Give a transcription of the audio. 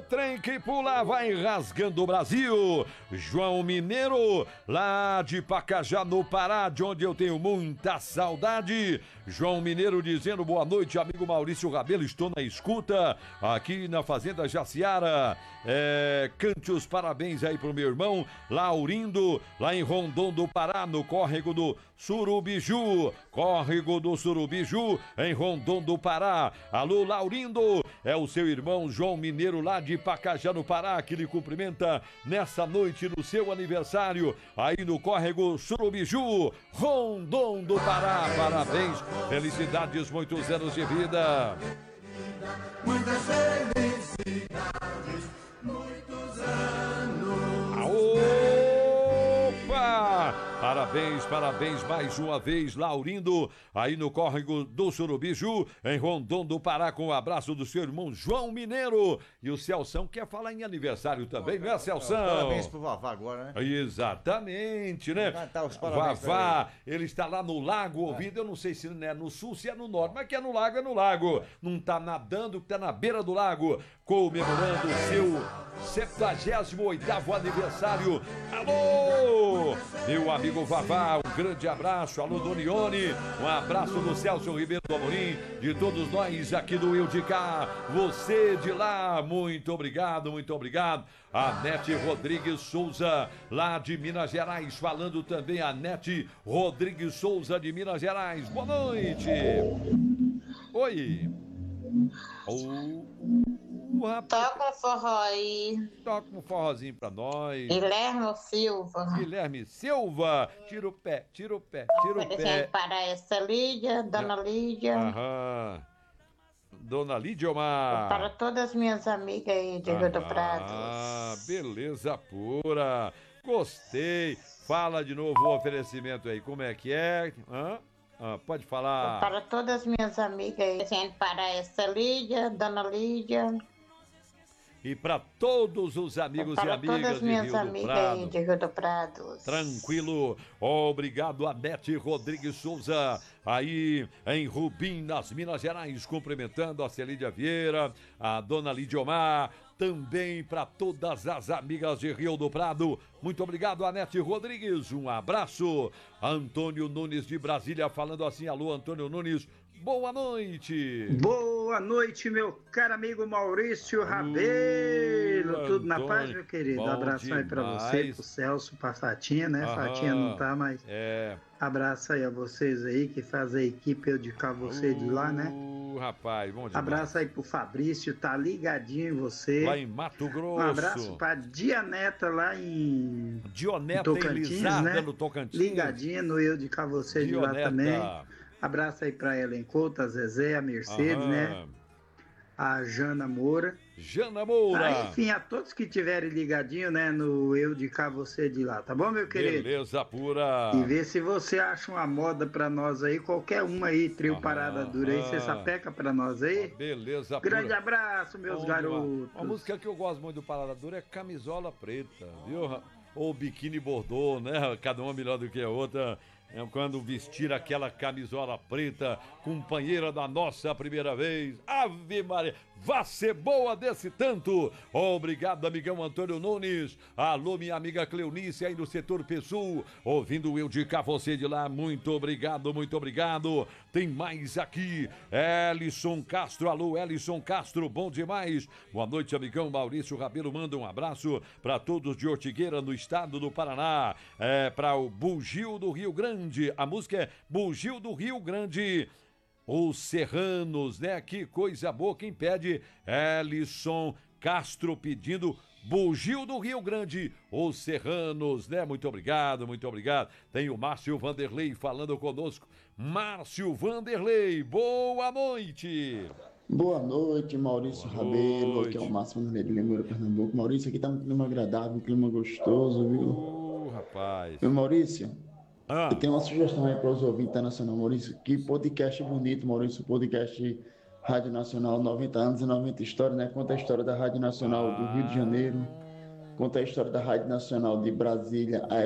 trem que pula vai rasgando o Brasil. João Mineiro, lá de Pacajá, no Pará, de onde eu tenho muita saudade. João Mineiro dizendo boa noite, amigo Maurício Rabelo, estou na escuta aqui na Fazenda Jaciara. Cante os parabéns aí pro meu irmão Laurindo, lá em Rondon do Pará, no córrego do Surubiju. Córrego do Surubiju, em Rondon do Pará. Alô, Laurindo, é o seu irmão João Mineiro, lá de Pacajá, no Pará, que lhe cumprimenta nessa noite do seu aniversário, aí no córrego Surubiju, Rondon do Pará. Parabéns, felicidades, muitos anos de vida. Muitas felicidades, muitos anos. Opa! Parabéns mais uma vez, Laurindo, aí no córrego do Surubiju, em Rondon do Pará, com o abraço do seu irmão João Mineiro. E o Celção quer falar em aniversário também, não é, Celção? Parabéns pro Vavá agora, né? Exatamente, né? Cantar os parabéns. Vavá, ele está lá no lago ouvindo, eu não sei se é no sul, se é no norte, mas que é no lago, é no lago. Não tá nadando, tá na beira do lago, comemorando o seu 78º aniversário. Alô, meu amigo Vavá, um grande abraço. Alô, Donione, um abraço do Celso Ribeiro do Amorim, de todos nós aqui do Eu de Cá, você de lá, muito obrigado, muito obrigado. A Nete Rodrigues Souza, lá de Minas Gerais, falando também a Nete Rodrigues Souza de Minas Gerais. Boa noite. Oi. Toca forró aí. Toca um forrozinho pra nós. Guilherme Silva. Guilherme Silva. Tira o pé, tira o pé, tira o pé. Para essa Lídia, Dona Lídia. Aham. Dona Lídia Omar. Para todas as minhas amigas aí de Rio do Prado. Ah, beleza pura. Gostei. Fala de novo o oferecimento aí. Como é que é? Pode falar. Para todas as minhas amigas aí. Para essa Lídia, Dona Lídia. E para todos os amigos e amigas de Rio do Prado. De Rio do Prado. Tranquilo. Obrigado a Nete Rodrigues Souza, aí em Rubim, nas Minas Gerais, cumprimentando a Celídia Vieira, a Dona Lídia Omar, também para todas as amigas de Rio do Prado. Muito obrigado, Anete Rodrigues. Um abraço. Antônio Nunes de Brasília falando assim. Alô, Antônio Nunes. Boa noite. Boa noite, meu caro amigo Maurício Rabelo. Tudo na paz, meu querido? Abraço aí pra você, pro Celso, pra Fatinha, né? Fatinha não tá, mas abraço aí a vocês aí que fazem a equipe, eu de cá, você de lá, né? Rapaz, bom demais. Abraço aí pro Fabrício, tá ligadinho em você. Lá em Mato Grosso. Um abraço pra Dioneta lá em Tocantins, né? No Tocantins. Ligadinha no eu de cá, você de lá também. Abraço aí pra Ellen Couto, a Zezé, a Mercedes, né? A Jana Moura. Enfim, a todos que tiverem ligadinho, né? No eu de cá, você de lá, tá bom, meu querido? Beleza pura. E vê se você acha uma moda pra nós aí, qualquer uma aí, trio Parada Dura aí, você sapeca pra nós aí. Beleza pura. Grande abraço, meus garotos. Uma música que eu gosto muito do Parada Dura é Camisola Preta, viu? Ou Biquíni Bordô, né? Cada uma melhor do que a outra. Quando vestir aquela camisola preta, companheira da nossa primeira vez. Ave Maria, vá ser boa desse tanto. Obrigado, amigão Antônio Nunes. Alô, minha amiga Cleonice aí no setor Pessul, ouvindo eu de cá, você de lá. Muito obrigado, muito obrigado. Tem mais aqui, Elison Castro. Alô, Elison Castro, bom demais. Boa noite, amigão Maurício Rabelo. Manda um abraço para todos de Ortigueira, no estado do Paraná. Para o Bugio do Rio Grande. A música é Bugio do Rio Grande. Os Serranos, né? Que coisa boa. Quem pede? Elison Castro pedindo Bugio do Rio Grande, Os Serranos, né? Muito obrigado, muito obrigado. Tem o Márcio Vanderlei falando conosco. Márcio Vanderlei, boa noite. Boa noite, Maurício Rabelo, que é o Márcio Vanderlei de Limeira, Pernambuco. Maurício, aqui tá um clima agradável, um clima gostoso, viu? Rapaz. Meu Maurício, eu tenho uma sugestão aí para os ouvintes internacionais, Maurício. Que podcast bonito, Maurício. Podcast Rádio Nacional, 90 anos e 90 histórias, né? Conta a história da Rádio Nacional do Rio de Janeiro. Conta a história da Rádio Nacional de Brasília, a